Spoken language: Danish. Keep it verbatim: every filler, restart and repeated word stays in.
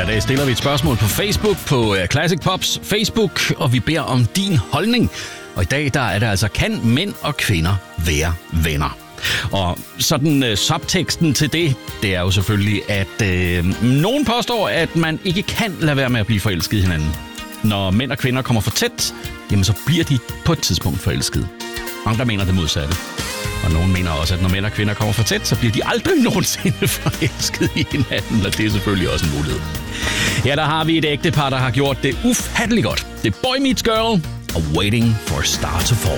dag stiller vi et spørgsmål på Facebook, på Classic Pops Facebook, og vi beder om din holdning. Og i dag der er det altså, kan mænd og kvinder være venner? Og sådan uh, subteksten til det, det er jo selvfølgelig, at uh, nogen påstår, at man ikke kan lade være med at blive forelsket i hinanden. Når mænd og kvinder kommer for tæt, jamen så bliver de på et tidspunkt forelsket. Andre mener det modsatte. Og nogen mener også, at når mænd og kvinder kommer for tæt, så bliver de aldrig nogensinde forelsket i hinanden, og det er selvfølgelig også en mulighed. Ja, der har vi et ægtepar, der har gjort det ufatteligt godt. Det er Boy Meets Girl og Waiting for a Star to Fall.